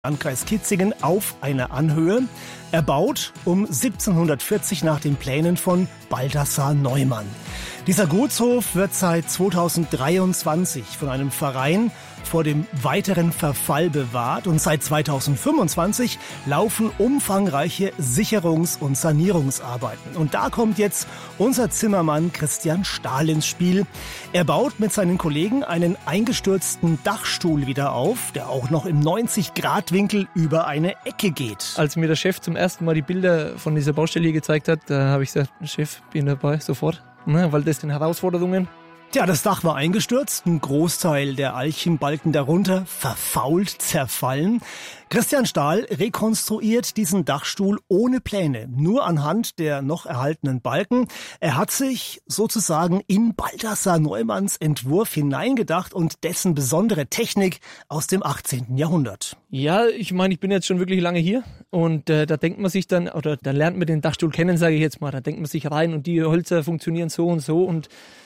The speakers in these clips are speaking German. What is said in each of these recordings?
Landkreis Kitzingen auf einer Anhöhe, erbaut um 1740 nach den Plänen von Balthasar Neumann. Dieser Gutshof wird seit 2023 von einem Verein vor dem weiteren Verfall bewahrt und seit 2025 laufen umfangreiche Sicherungs- und Sanierungsarbeiten. Und da kommt jetzt unser Zimmermann Christian Stahl ins Spiel. Er baut mit seinen Kollegen einen eingestürzten Dachstuhl wieder auf, der auch noch im 90-Grad-Winkel über eine Ecke geht. Als mir der Chef zum ersten Mal die Bilder von dieser Baustelle hier gezeigt hat, da habe ich gesagt, Chef, bin dabei, sofort. Weil das sind Herausforderungen. Ja, das Dach war eingestürzt, ein Großteil der Eichenbalken darunter verfault, zerfallen. Christian Stahl rekonstruiert diesen Dachstuhl ohne Pläne, nur anhand der noch erhaltenen Balken. Er hat sich sozusagen in Balthasar Neumanns Entwurf hineingedacht und dessen besondere Technik aus dem 18. Jahrhundert. Ja, ich meine, ich bin jetzt schon wirklich lange hier und da denkt man sich dann, oder da lernt man den Dachstuhl kennen, sage ich jetzt mal. Da denkt man sich rein und die Hölzer funktionieren so und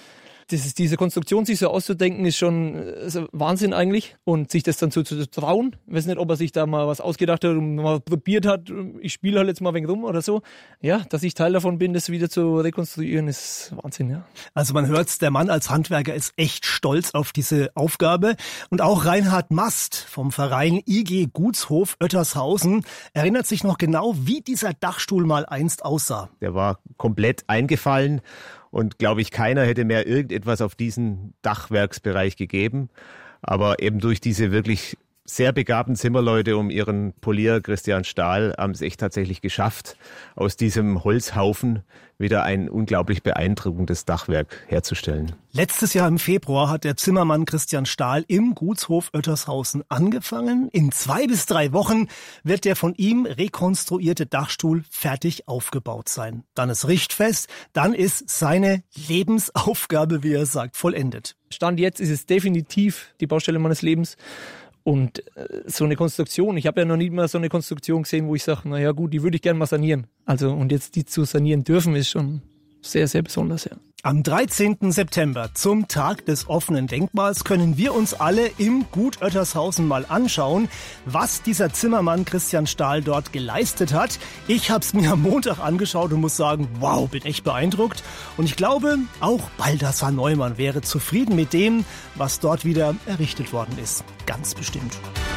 diese Konstruktion sich so auszudenken, ist schon Wahnsinn eigentlich. Und sich das dann so zu trauen, ich weiß nicht, ob er sich da mal was ausgedacht hat und mal probiert hat, ich spiele halt jetzt mal ein wenig rum oder so. Ja, dass ich Teil davon bin, das wieder zu rekonstruieren, ist Wahnsinn, ja. Also man hört's, der Mann als Handwerker ist echt stolz auf diese Aufgabe. Und auch Reinhard Mast vom Verein IG Gutshof Oettershausen erinnert sich noch genau, wie dieser Dachstuhl mal einst aussah. Der war komplett eingefallen. Und glaube ich, keiner hätte mehr irgendetwas auf diesen Dachwerksbereich gegeben. Aber eben durch diese wirklich sehr begabten Zimmerleute um ihren Polier Christian Stahl haben es echt tatsächlich geschafft, aus diesem Holzhaufen wieder ein unglaublich beeindruckendes Dachwerk herzustellen. Letztes Jahr im Februar hat der Zimmermann Christian Stahl im Gutshof Oettershausen angefangen. In 2 bis 3 Wochen wird der von ihm rekonstruierte Dachstuhl fertig aufgebaut sein. Dann ist richtfest, dann ist seine Lebensaufgabe, wie er sagt, vollendet. Stand jetzt ist es definitiv die Baustelle meines Lebens. Und so eine Konstruktion, ich habe ja noch nie mal so eine Konstruktion gesehen, wo ich sage, naja gut, die würde ich gerne mal sanieren. Also und jetzt die zu sanieren dürfen, ist schon sehr, sehr besonders, ja. Am 13. September, zum Tag des offenen Denkmals, können wir uns alle im Gut Oettershausen mal anschauen, was dieser Zimmermann Christian Stahl dort geleistet hat. Ich habe es mir am Montag angeschaut und muss sagen, wow, bin echt beeindruckt. Und ich glaube, auch Balthasar Neumann wäre zufrieden mit dem, was dort wieder errichtet worden ist. Ganz bestimmt.